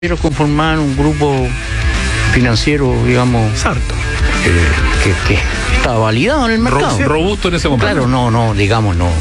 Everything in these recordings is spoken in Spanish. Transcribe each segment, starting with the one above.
Pero conformaban un grupo financiero, digamos, Sartor, que estaba validado en el mercado. Robusto en ese momento. Claro, no, digamos, no.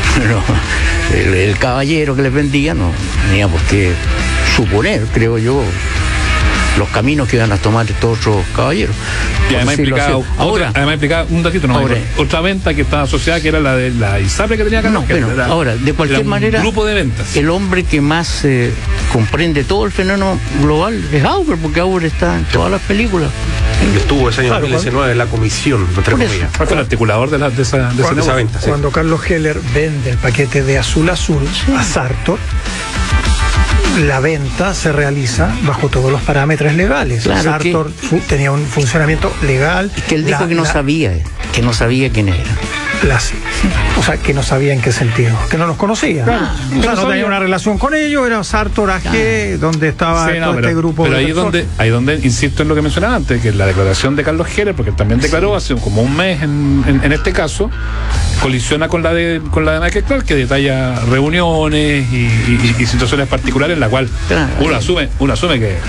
El caballero que les vendía no tenía por qué suponer, creo yo, los caminos que iban a tomar estos otros caballeros. Y además implicaba, un datito, otra venta que estaba asociada, que era la de la ISAPRE que tenía acá. Ahora, de cualquier manera, grupo de ventas. El hombre que más comprende todo el fenómeno global es Auber, porque Auber está en todas las películas. Estuvo ese año 2019 en la comisión, entre comillas. Fue el articulador de esa venta. Sí. Cuando Carlos Heller vende el paquete de Azul a Sartor, la venta se realiza bajo todos los parámetros legales. Claro, Sartor tenía un funcionamiento legal. Que él dijo que no sabía quién era. O sea, que no sabía en qué sentido, que no los conocía. O sea, no tenía una relación con ellos, era Sartor AG, donde estaba este grupo. Pero ahí donde insisto en lo que mencionaba antes, que la declaración de Carlos Heller, porque también declaró hace como un mes en este caso, colisiona con la de Michael Clark, que detalla reuniones y situaciones particulares en la cual uno asume que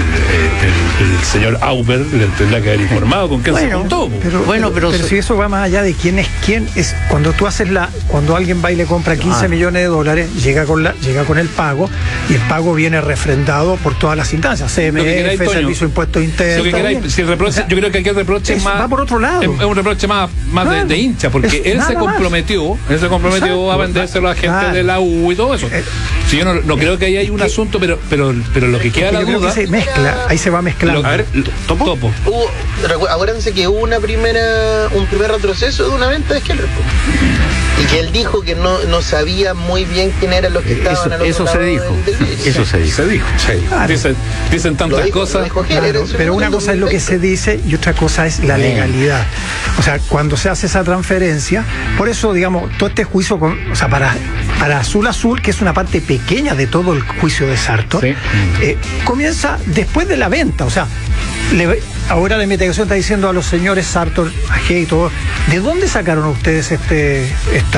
el señor Auber le tendrá que haber informado con quién se juntó. Pero si eso va más allá de quién es cuando tú haces cuando alguien va y le compra 15 millones de dólares, llega con el pago, y el pago viene refrendado por todas las instancias, CMF, Servicio de Impuestos Internos. Yo creo que aquí el reproche más va por otro lado. Es un reproche más de hincha, porque él se comprometió a vendérselo a gente de la U y todo eso. Si yo no creo que ahí hay un asunto, pero lo que queda la duda, se mezcla, ahí se va mezclando. A ver, Topo. Acuérdense que hubo un primer retroceso de una venta de Heller, y que él dijo que no sabía muy bien quién eran los que estaban al otro lado se dijo. Dicen tantas cosas. Pero una cosa es lo que se dice y otra cosa es la legalidad. O sea, cuando se hace esa transferencia, por eso, digamos, todo este juicio, para Azul, que es una parte pequeña de todo el juicio de Sartor, comienza después de la venta. O sea, ahora la investigación está diciendo a los señores Sartor, AG y todo, ¿de dónde sacaron ustedes este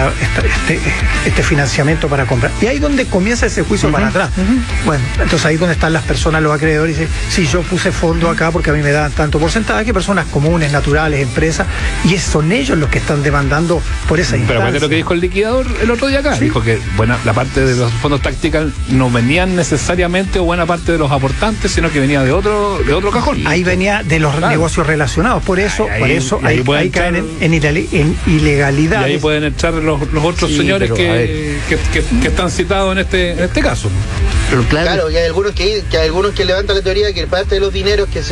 financiamiento para comprar? Y ahí es donde comienza ese juicio para atrás. Bueno, entonces ahí es donde están las personas, los acreedores, y dicen, sí, yo puse fondo acá porque a mí me dan tanto porcentaje, personas comunes, naturales, empresas, y son ellos los que están demandando por esa instancia. Pero aparte lo que dijo el liquidador el otro día acá, dijo que la parte de los fondos Tactical no venían necesariamente, o buena parte de los aportantes, sino que venía de otro cajón. Ahí venía de los negocios relacionados, por eso ahí caen en ilegalidad. Y ahí pueden entrar los otros señores que están citados en este caso. Pero claro, y hay algunos que levantan la teoría de que parte de los dineros que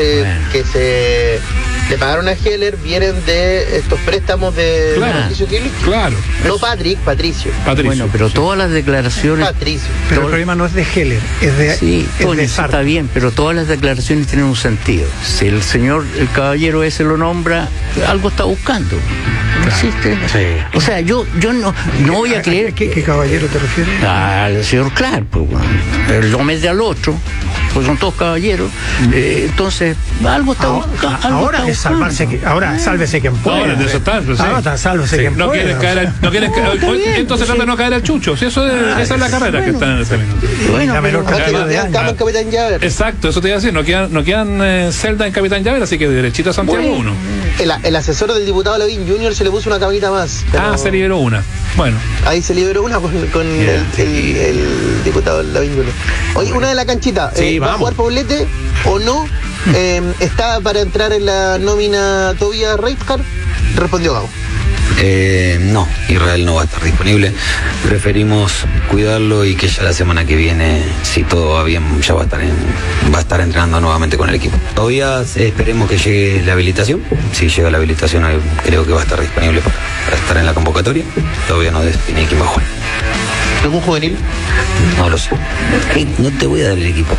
se le pagaron a Heller vienen de estos préstamos de Patricio Kirchner. Claro. No Patricio. Bueno, pero todas las declaraciones. Patricio. Pero el problema no es de Heller, es de Sartor. Está bien, pero todas las declaraciones tienen un sentido. Si el caballero ese lo nombra, algo está buscando. ¿No existe? Sí. O sea, yo no voy a creer. ¿Qué caballero te refieres? Al señor Clark, pues, lo mete al otro, pues son todos caballeros. Entonces, algo está buscando. Ahora es sálvese quien pueda. Ahora, de eso está. Sálvese quien pueda. Entonces trata de no caer al chucho. Si esa es la carrera que están en ese minuto. La menor cantidad de años. Estamos en Capitán Llaver. Exacto, eso te iba a decir. No quedan celdas en Capitán Llaver, así que derechito a Santiago 1. El asesor del diputado Lavín Jr. se le puso una camita más. Se liberó una. Bueno. Ahí se liberó una con el diputado Lavín Jr. Oye, una de la canchita. ¿Va a jugar Poblete o no? ¿Está para entrar en la nómina Tobias Reithardt? Respondió Gago. No, Israel no va a estar disponible. Preferimos cuidarlo y que ya la semana que viene, si todo va bien, ya va a estar entrenando nuevamente con el equipo. Todavía esperemos que llegue la habilitación. Si llega la habilitación, creo que va a estar disponible para estar en la convocatoria. Todavía no define quién va a jugar. ¿Algún juvenil? No lo sé. No te voy a dar el equipo.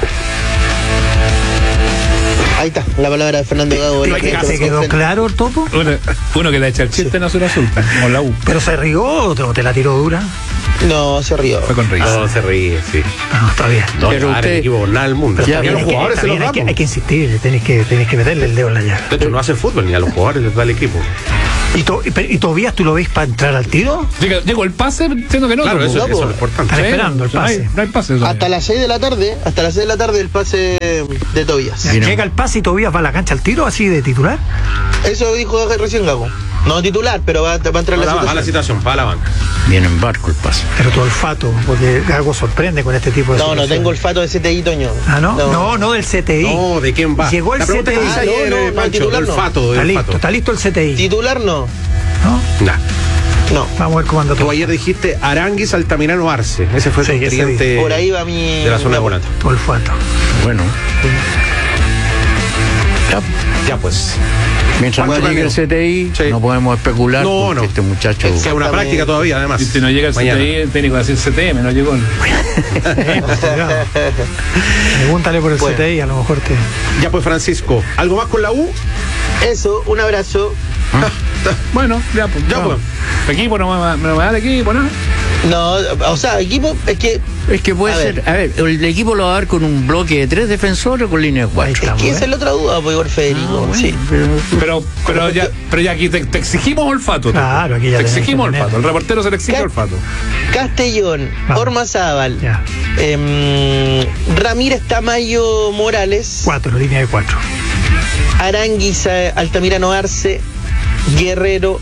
Ahí está, la palabra de Fernando Gago. ¿Se quedó claro el Topo? Uno que le echa el chiste en Azul Azul, como la U. ¿Pero se rió o te la tiró dura? No, se rió. Fue con risa. No, se ríe, sí. No, está bien. Pero usted, el equipo nada del mundo. Pero los jugadores hay que insistir, tenés que meterle el dedo en la llaga. De hecho, no hace fútbol, ni a los jugadores les da el equipo. ¿Y Tobías tú lo ves para entrar al tiro? Llegó el pase, siendo que no. Claro, eso es lo Están importante. esperando el pase. No hay pase. Hasta las 6 de la tarde el pase de Tobías. Llega el pase y Tobías va a la cancha al tiro, así de titular. Eso dijo recién Gago. No titular, pero va a entrar Va la situación, va a la banca. Viene en barco el pase. Pero tu olfato, porque Gago sorprende con este tipo de No tengo olfato de CTI, Toño. Ah, ¿no? No del CTI. No, ¿de quién va? Llegó el La pregunta CTI. que hice ayer, Pancho, titular del no. olfato. Está listo el CTI. Titular no. ¿No? Nah. No. Vamos a ver cómo anda Tú todo. ayer dijiste Aranguis, Altamirano, Arce. Ese fue Sí, tu ese cliente Por ahí va mi. de la zona de volante. Tu olfato. Bueno. Ya pues. Mientras no llegue el CTI, Sí. no podemos especular porque este muchacho... Es que es una práctica todavía, además. Y si no llega el Mañana. CTI, el técnico va a decir CTM, no llegó. Pregúntale por el Bueno. CTI, a lo mejor te. Ya pues, Francisco. ¿Algo más con la U? Eso, un abrazo. Bueno, ya pues. Ya, pues. Equipo, no me va a dar equipo, ¿no? No, o sea, equipo, es que. Es que puede A ser... ver. A ver, el equipo lo va a dar con un bloque de 3 defensores o con línea de 4. Ahí está. Es que esa es la otra duda, pues, igual Federico. Sí. Pero ya aquí te exigimos olfato. Claro, aquí ya te tenés que exigimos tener. olfato. El reportero se le exige Ca- olfato. Castellón, Vamos. Ormazábal, Ya. Ramírez Tamayo Morales, 4, línea de 4. Aranguiz Altamirano Arce, Guerrero,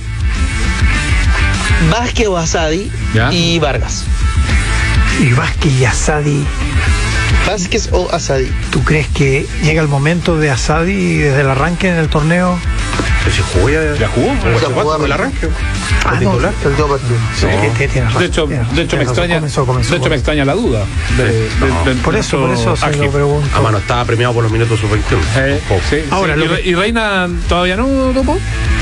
Vázquez o Asadi Ya. y Vargas. Y Vázquez y Asadi. Vázquez o Asadi. ¿Tú crees que llega el momento de Asadi desde el arranque en el torneo? Pero si jugó ya. ¿Ya jugó? ¿Cuánto el arranque? Ah, ¿El no. titular? El último partido. Sí, tienes razón, De hecho, tienes me razón. extraña. Comenzó. De hecho, me extraña la duda. Por eso se lo pregunto. Ah, mano, estaba premiado por los minutos sub-21. Sí, Ahora, sí. lo que- ¿Y Reina todavía no topó?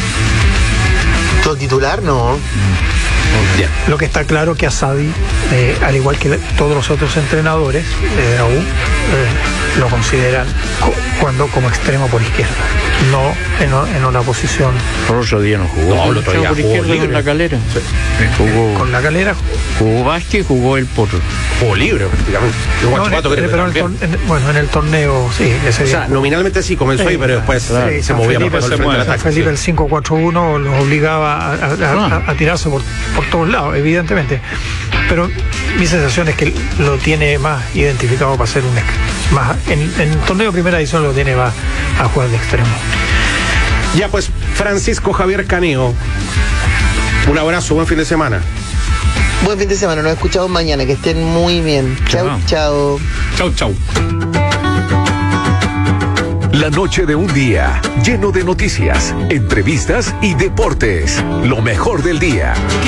¿Todo titular? No. Bien. Lo que está claro que Asadi, al igual que todos los otros entrenadores de la U, lo consideran cuando como extremo por izquierda, no en una posición Por otro día no jugó. No, el otro día por jugó izquierda libre. con la Calera. Jugó, con la Calera. jugó Vázquez, jugó él por... Jugó libre prácticamente. Yo No, Guachipato creo que pero también. en el torneo, sí, ese O día. sea, nominalmente sí comenzó ahí, pero después se San movía Felipe, más para el se frente mueve. del San ataque. Felipe, Sí. el 5-4-1 los obligaba a tirarse por todos lados, evidentemente. Pero mi sensación es que lo tiene más identificado para ser más en el torneo de primera edición lo tiene más a jugar de extremo. Ya pues, Francisco Javier Caneo. Un abrazo, buen fin de semana. Buen fin de semana, nos escuchamos mañana, que estén muy bien. Chau, chau. Chau, chau. La noche de un día lleno de noticias, entrevistas y deportes. Lo mejor del día.